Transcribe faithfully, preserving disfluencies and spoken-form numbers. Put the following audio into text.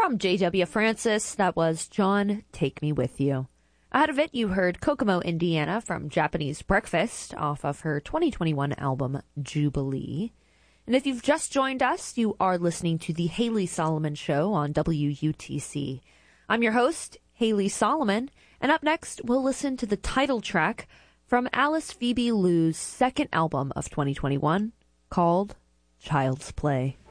From J W. Francis, that was John, Take Me With You. Ahead of it, you heard Kokomo, Indiana from Japanese Breakfast off of her twenty twenty-one album, Jubilee. And if you've just joined us, you are listening to The Haley Solomon Show on W U T C. I'm your host, Haley Solomon, and up next, we'll listen to the title track from Alice Phoebe Lou's second album of twenty twenty-one, called Child's Play.